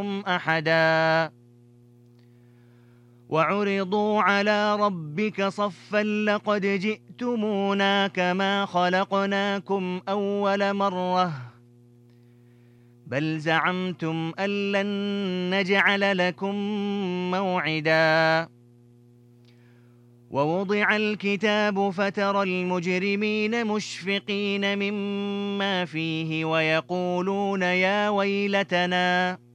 أحدا وعرضوا على ربك صفا لقد جئتمونا كما خلقناكم أول مرة بل زعمتم أن لن نجعل لكم موعدا ووضع الكتاب فترى المجرمين مشفقين مما فيه ويقولون يا ويلتنا